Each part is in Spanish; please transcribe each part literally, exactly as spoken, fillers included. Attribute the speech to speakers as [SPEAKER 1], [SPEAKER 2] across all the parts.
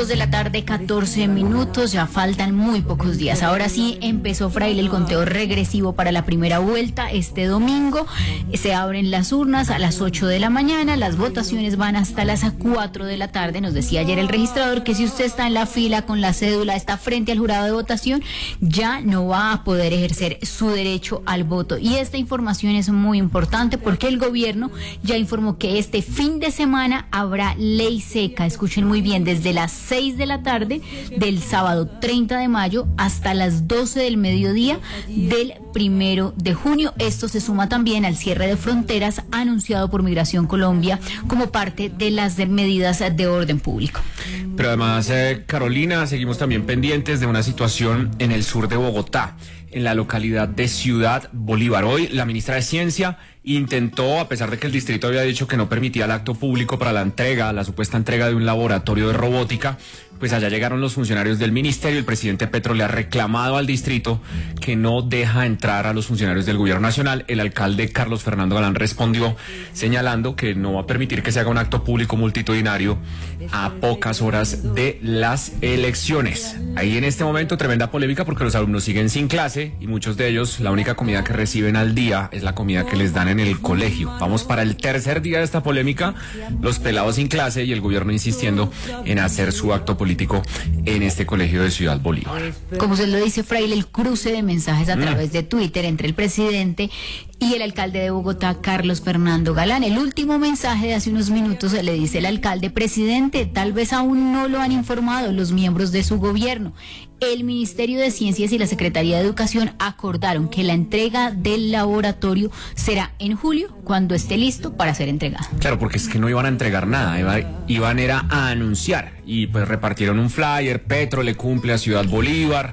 [SPEAKER 1] de la tarde, catorce minutos, ya faltan muy pocos días. Ahora sí empezó, Fraile, el conteo regresivo para la primera vuelta este domingo. Se abren las urnas a las ocho de la mañana, las votaciones van hasta las cuatro de la tarde. Nos decía ayer el registrador que si usted está en la fila con la cédula, está frente al jurado de votación, ya no va a poder ejercer su derecho al voto. Y esta información es muy importante porque el gobierno ya informó que este fin de semana habrá ley seca. Escuchen muy bien, desde las seis de la tarde del sábado treinta de mayo hasta las doce del mediodía del primero de junio. Esto se suma también al cierre de fronteras anunciado por Migración Colombia como parte de las de medidas de orden público.
[SPEAKER 2] Pero además, eh, Carolina, seguimos también pendientes de una situación en el sur de Bogotá, en la localidad de Ciudad Bolívar. Hoy la ministra de Ciencia intentó, a pesar de que el distrito había dicho que no permitía el acto público para la entrega, la supuesta entrega de un laboratorio de robótica, pues allá llegaron los funcionarios del ministerio. El presidente Petro le ha reclamado al distrito que no deja entrar a los funcionarios del gobierno nacional. El alcalde Carlos Fernando Galán respondió señalando que no va a permitir que se haga un acto público multitudinario a pocas horas de las elecciones. Ahí en este momento tremenda polémica porque los alumnos siguen sin clase y muchos de ellos la única comida que reciben al día es la comida que les dan en el colegio. Vamos para el tercer día de esta polémica, los pelados sin clase y el gobierno insistiendo en hacer su acto político en este colegio de Ciudad Bolívar.
[SPEAKER 1] Como se lo dice Fraile, el cruce de mensajes a
[SPEAKER 2] Mm.
[SPEAKER 1] través de Twitter entre el presidente y el alcalde de Bogotá, Carlos Fernando Galán. El último mensaje de hace unos minutos le dice el alcalde: presidente, tal vez aún no lo han informado los miembros de su gobierno. El Ministerio de Ciencias y la Secretaría de Educación acordaron que la entrega del laboratorio será en julio, cuando esté listo para ser entregado.
[SPEAKER 2] Claro, porque es que no iban a entregar nada, iba, iban era a anunciar y pues repartieron un flyer. Petro le cumple a Ciudad Bolívar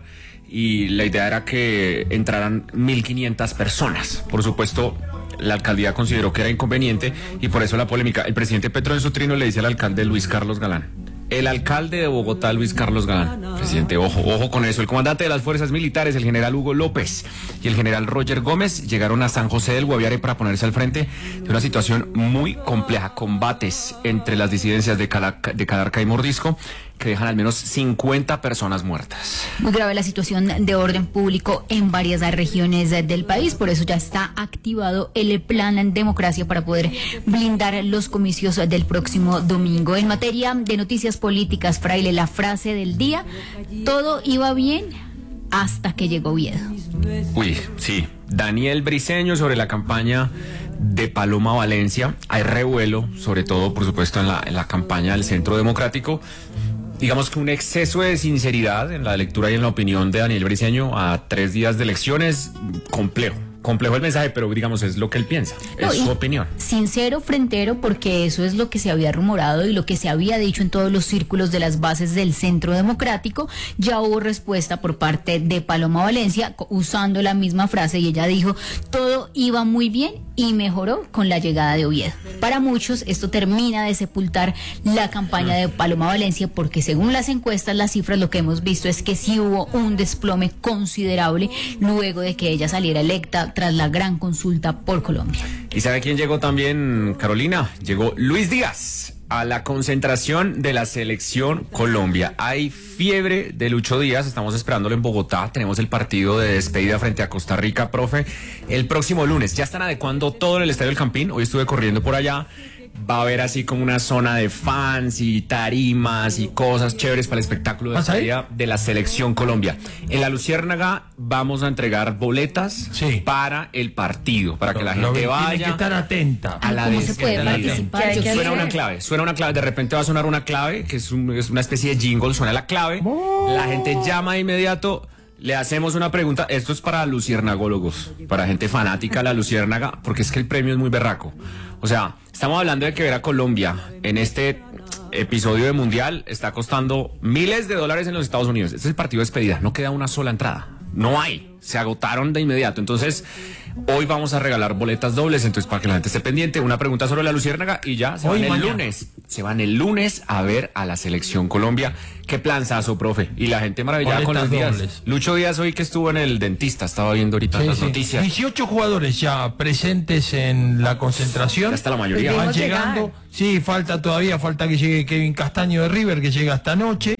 [SPEAKER 2] y la idea era que entraran mil quinientas personas. Por supuesto, la alcaldía consideró que era inconveniente y por eso la polémica. El presidente Petro en su trino le dice al alcalde Luis Carlos Galán: el alcalde de Bogotá, Luis Carlos Galán. Presidente, ojo, ojo con eso. El comandante de las fuerzas militares, el general Hugo López, y el general Roger Gómez llegaron a San José del Guaviare para ponerse al frente de una situación muy compleja. Combates entre las disidencias de, Cala, de Calarca y Mordisco que dejan al menos cincuenta personas muertas.
[SPEAKER 1] Muy grave la situación de orden público en varias regiones del país, por eso ya está activado el plan en democracia para poder blindar los comicios del próximo domingo. En materia de noticias políticas, Fraile, la frase del día: todo iba bien hasta que llegó Oviedo.
[SPEAKER 2] Uy, sí. Daniel Briceño sobre la campaña de Paloma Valencia. Hay revuelo, sobre todo, por supuesto, en la, en la campaña del Centro Democrático. Digamos que un exceso de sinceridad en la lectura y en la opinión de Daniel Briceño a tres días de elecciones, complejo. Complejo el mensaje, pero digamos es lo que él piensa, no, es su opinión.
[SPEAKER 1] Sincero, frentero, porque eso es lo que se había rumorado y lo que se había dicho en todos los círculos de las bases del Centro Democrático. Ya hubo respuesta por parte de Paloma Valencia usando la misma frase y ella dijo: todo iba muy bien y mejoró con la llegada de Oviedo. Para muchos esto termina de sepultar la campaña de Paloma Valencia porque según las encuestas, las cifras, lo que hemos visto es que sí hubo un desplome considerable luego de que ella saliera electa tras la gran consulta por Colombia.
[SPEAKER 2] ¿Y sabe quién llegó también, Carolina? Llegó Luis Díaz a la concentración de la Selección Colombia. Hay fiebre de Lucho Díaz, estamos esperándolo en Bogotá. Tenemos el partido de despedida frente a Costa Rica, profe, el próximo lunes. Ya están adecuando todo en el Estadio del Campín. Hoy estuve corriendo por allá. Va a haber así como una zona de fans y tarimas y cosas chéveres para el espectáculo de despedida de la Selección Colombia. En la Luciérnaga vamos a entregar boletas sí. para el partido, para que la gente
[SPEAKER 3] tiene
[SPEAKER 2] vaya.
[SPEAKER 3] Tiene que estar atenta.
[SPEAKER 1] A la ¿Cómo se puede participar?
[SPEAKER 2] Suena una clave, suena una clave. De repente va a sonar una clave, que es, un, es una especie de jingle, suena la clave. Oh. La gente llama de inmediato. Le hacemos una pregunta, esto es para luciernagólogos, para gente fanática de la Luciérnaga, porque es que el premio es muy berraco. O sea, estamos hablando de que ver a Colombia en este episodio de Mundial está costando miles de dólares en los Estados Unidos. Este es el partido de despedida, no queda una sola entrada, no hay, se agotaron de inmediato. Entonces, hoy vamos a regalar boletas dobles, entonces para que la gente esté pendiente, una pregunta sobre la Luciérnaga y ya se hoy van el mañana. lunes. Se van el lunes a ver a la Selección Colombia. Qué planzazo, profe. Y la gente maravillada con los días. Lucho Díaz hoy que estuvo en el dentista, estaba viendo ahorita sí, las sí. noticias.
[SPEAKER 3] dieciocho jugadores ya presentes en la concentración.
[SPEAKER 2] Ya está la mayoría.
[SPEAKER 3] Van llegando. Llegar. Sí, falta todavía, falta que llegue Kevin Castaño de River, que llega esta noche.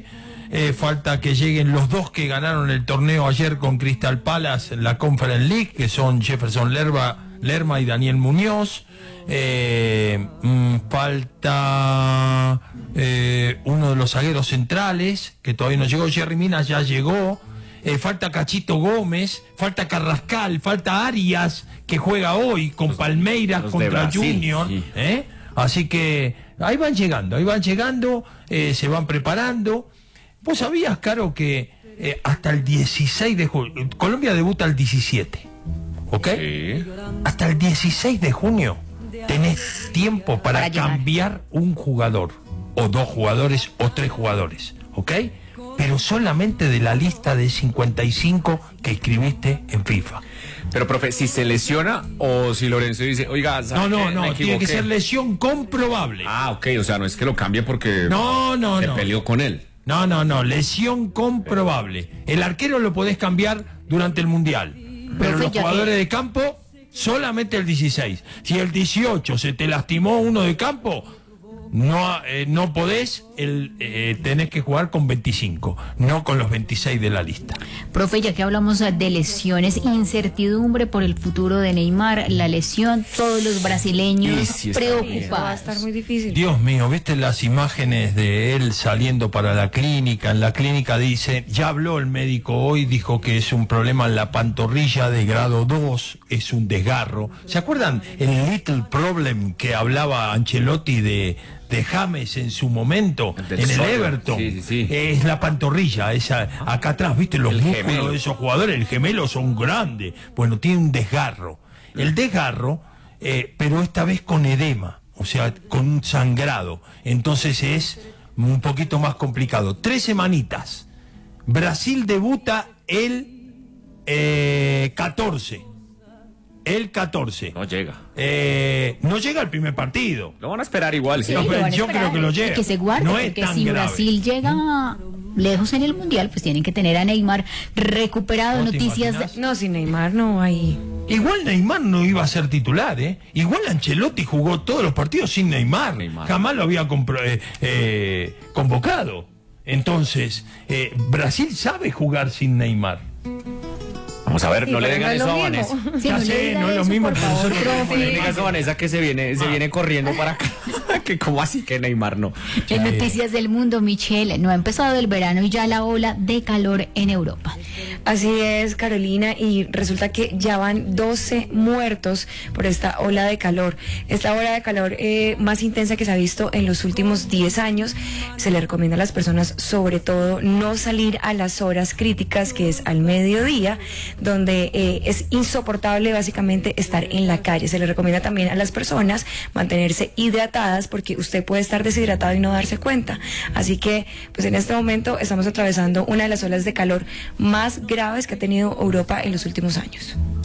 [SPEAKER 3] eh, falta que lleguen los dos que ganaron el torneo ayer con Crystal Palace en la Conference League, que son Jefferson Lerma, Lerma y Daniel Muñoz. Eh, mm, falta eh, uno de los zagueros centrales, que todavía no llegó. Jerry Mina ya llegó. Eh, falta Cachito Gómez, falta Carrascal, falta Arias, que juega hoy con los, Palmeiras los contra Junior. Sí. ¿eh? Así que ahí van llegando, ahí van llegando, eh, se van preparando. ¿Vos sabías, Caro, que eh, hasta el dieciséis de junio, Colombia debuta el diecisiete, ¿ok? Sí. Hasta el dieciséis de junio tenés tiempo para, para cambiar un jugador, o dos jugadores, o tres jugadores, ¿ok? Pero solamente de la lista de cincuenta y cinco que escribiste en FIFA.
[SPEAKER 2] Pero, profe, si se lesiona o si Lorenzo dice, oiga,
[SPEAKER 3] no, no, no, tiene que ser lesión comprobable.
[SPEAKER 2] Ah, ok, o sea, no es que lo cambie porque
[SPEAKER 3] no, no,
[SPEAKER 2] se
[SPEAKER 3] no.
[SPEAKER 2] peleó con él.
[SPEAKER 3] No, no, no, lesión comprobable. El arquero lo podés cambiar durante el Mundial, pero profe, los jugadores que... de campo solamente el dieciséis. Si el dieciocho se te lastimó uno de campo, no, eh, no podés, el, eh, tenés que jugar con veinticinco, no con los veintiséis de la lista.
[SPEAKER 1] Profe, ya que hablamos de lesiones, incertidumbre por el futuro de Neymar, la lesión, todos los brasileños sí, sí, preocupados.
[SPEAKER 4] Va a estar muy difícil.
[SPEAKER 3] Dios mío, ¿viste las imágenes de él saliendo para la clínica? En la clínica dice, ya habló el médico hoy, dijo que es un problema en la pantorrilla de grado dos, es un desgarro. ¿Se acuerdan el little problem que hablaba Ancelotti de... de James en su momento en el Zorro. Everton?
[SPEAKER 2] Sí, sí, sí.
[SPEAKER 3] Es la pantorrilla, esa acá atrás, viste los
[SPEAKER 2] el
[SPEAKER 3] músculos
[SPEAKER 2] gemelo.
[SPEAKER 3] de esos jugadores, el gemelo son grandes. Bueno, tiene un desgarro. El desgarro, eh, pero esta vez con edema, o sea, con un sangrado. Entonces es un poquito más complicado. Tres semanitas. Brasil debuta el eh, catorce. El catorce.
[SPEAKER 2] No llega.
[SPEAKER 3] Eh, no llega al primer partido.
[SPEAKER 2] Lo van a esperar igual.
[SPEAKER 1] Sí,
[SPEAKER 2] sí.
[SPEAKER 1] lo van a
[SPEAKER 3] Yo
[SPEAKER 1] esperar,
[SPEAKER 3] creo que lo llega.
[SPEAKER 1] Que se guarde,
[SPEAKER 3] no
[SPEAKER 1] porque
[SPEAKER 3] es tan
[SPEAKER 1] si
[SPEAKER 3] grave.
[SPEAKER 1] Brasil llega lejos en el Mundial, pues tienen que tener a Neymar recuperado.
[SPEAKER 3] ¿No te
[SPEAKER 1] Noticias
[SPEAKER 3] imaginas?
[SPEAKER 1] de...
[SPEAKER 4] No, sin Neymar no hay.
[SPEAKER 3] Igual Neymar no iba a ser titular, ¿eh? Igual Ancelotti jugó todos los partidos sin Neymar.
[SPEAKER 2] Neymar.
[SPEAKER 3] Jamás lo había compro- eh, eh, convocado. Entonces, eh, Brasil sabe jugar sin Neymar.
[SPEAKER 2] Vamos a ver,
[SPEAKER 4] Sí,
[SPEAKER 2] no le
[SPEAKER 4] pero
[SPEAKER 2] digan
[SPEAKER 4] no es
[SPEAKER 2] eso
[SPEAKER 4] lo
[SPEAKER 2] a
[SPEAKER 4] mismo.
[SPEAKER 2] Vanessa.
[SPEAKER 1] Sí,
[SPEAKER 3] Ya
[SPEAKER 1] no le
[SPEAKER 3] sé,
[SPEAKER 1] diga
[SPEAKER 3] no es lo
[SPEAKER 1] eso,
[SPEAKER 3] mismo,
[SPEAKER 1] por
[SPEAKER 3] el
[SPEAKER 1] favor,
[SPEAKER 3] profesor
[SPEAKER 1] profe.
[SPEAKER 2] No le digas a Vanessa que se viene, se viene corriendo para acá. Que cómo así que Neymar no.
[SPEAKER 1] En Noticias del Mundo, Michelle, no ha empezado el verano y ya la ola de calor en Europa.
[SPEAKER 4] Así es, Carolina, y resulta que ya van doce muertos por esta ola de calor. Esta ola de calor eh, más intensa que se ha visto en los últimos diez años. Se le recomienda a las personas, sobre todo, no salir a las horas críticas, que es al mediodía, donde eh, es insoportable básicamente estar en la calle. Se le recomienda también a las personas mantenerse hidratadas, porque usted puede estar deshidratado y no darse cuenta. Así que, pues en este momento estamos atravesando una de las olas de calor más graves que ha tenido Europa en los últimos años.